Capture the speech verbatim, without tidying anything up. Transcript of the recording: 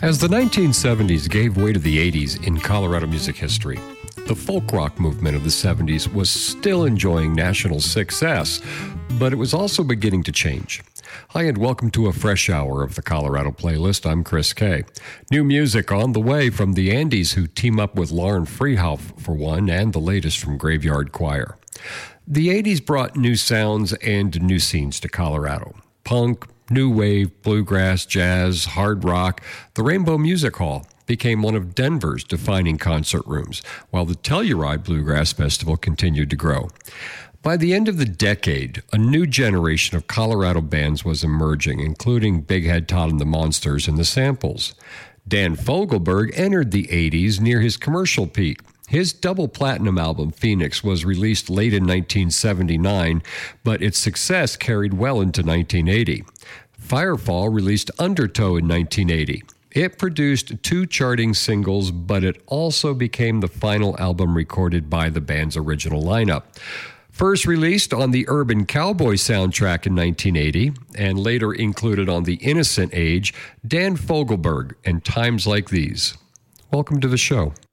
As the nineteen seventies gave way to the eighties in Colorado music history, the folk rock movement of the seventies was still enjoying national success, but it was also beginning to change. Hi, and welcome to a fresh hour of the Colorado Playlist. I'm Chris Kay. New music on the way from the Andes, who team up with Lauren Freehoff for one, and the latest from Graveyard Choir. The eighties brought new sounds and new scenes to Colorado. Punk, new wave, bluegrass, jazz, hard rock. The Rainbow Music Hall became one of Denver's defining concert rooms, while the Telluride Bluegrass Festival continued to grow. By the end of the decade, a new generation of Colorado bands was emerging, including Big Head Todd and the Monsters and the Samples. Dan Fogelberg entered the eighties near his commercial peak. His double platinum album, Phoenix, was released late in nineteen seventy-nine, but its success carried well into nineteen eighty. Firefall released Undertow in nineteen eighty. It produced two charting singles, but it also became the final album recorded by the band's original lineup. First released on the Urban Cowboy soundtrack in nineteen eighty, and later included on The Innocent Age, Dan Fogelberg and Times Like These. Welcome to the show.